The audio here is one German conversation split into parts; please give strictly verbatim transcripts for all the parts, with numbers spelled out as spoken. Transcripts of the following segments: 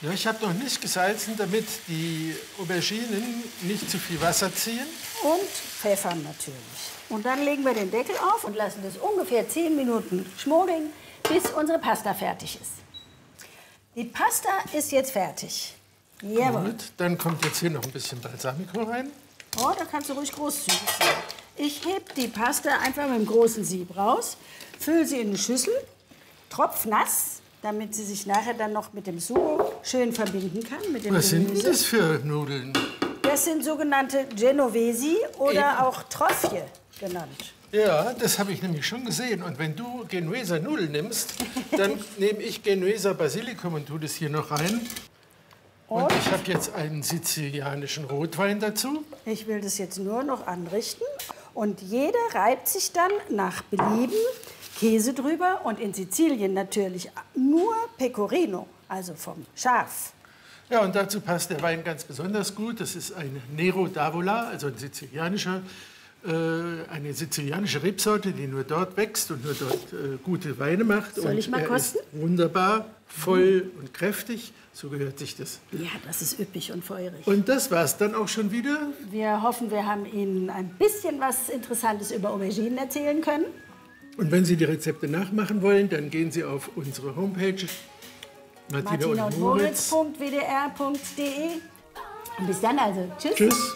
Ja, ich habe noch nicht gesalzen, damit die Auberginen nicht zu viel Wasser ziehen. Und Pfeffer natürlich. Und dann legen wir den Deckel auf und lassen das ungefähr zehn Minuten schmogeln, bis unsere Pasta fertig ist. Die Pasta ist jetzt fertig. Jawohl. Gut, dann kommt jetzt hier noch ein bisschen Balsamico rein. Oh, da kannst du ruhig großzügig sein. Ich heb die Pasta einfach mit dem großen Sieb raus, fülle sie in eine Schüssel, tropfnass, damit sie sich nachher dann noch mit dem Sugo schön verbinden kann. Mit dem Was sind denn Gemüse. das für Nudeln? Das sind sogenannte Genovesi oder Eben. auch Trofje genannt. Ja, das habe ich nämlich schon gesehen. Und wenn du Genueser Nudeln nimmst, dann nehme ich Genueser Basilikum und tue das hier noch rein. Und, Und ich habe jetzt einen sizilianischen Rotwein dazu. ich will das jetzt nur noch anrichten. Und jeder reibt sich dann nach Belieben Käse drüber. Und in Sizilien natürlich nur Pecorino, also vom Schaf. Ja, und dazu passt der Wein ganz besonders gut. Das ist ein Nero d'Avola, also ein sizilianischer, äh, eine sizilianische Rebsorte, die nur dort wächst und nur dort äh, gute Weine macht. Soll und ich mal er kosten? Ist wunderbar, voll mhm. und kräftig. So gehört sich das. Ja, das ist üppig und feurig. Und das war's dann auch schon wieder. Wir hoffen, wir haben Ihnen ein bisschen was Interessantes über Auberginen erzählen können. Und wenn Sie die Rezepte nachmachen wollen, dann gehen Sie auf unsere Homepage Martina und Moritz punkt w d r punkt d e. Und bis dann also. Tschüss. Tschüss.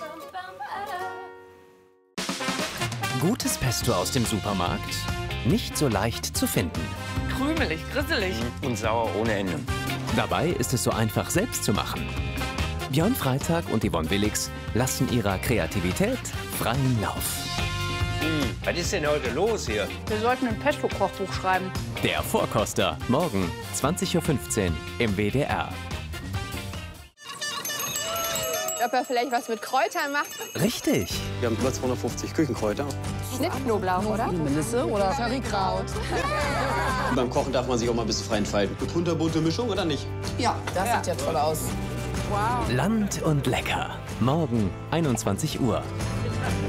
Gutes Pesto aus dem Supermarkt? Nicht so leicht zu finden. Krümelig, grisselig. Und sauer ohne Ende. Dabei ist es so einfach, selbst zu machen. Björn Freitag und Yvonne Willix lassen ihrer Kreativität freien Lauf. Hm, was ist denn heute los hier? Wir sollten ein Pesto-Kochbuch schreiben. Der Vorkoster, morgen zwanzig Uhr fünfzehn im W D R. Ob er vielleicht was mit Kräutern macht? Richtig. Wir haben über zweihundertfünfzig Küchenkräuter. Schnittknoblauch, oder? Melisse oder Currykraut. Beim Kochen darf man sich auch mal ein bisschen frei entfalten. Eine kunterbunte Mischung oder nicht? Ja, das sieht ja toll aus. Land und lecker. Morgen einundzwanzig Uhr.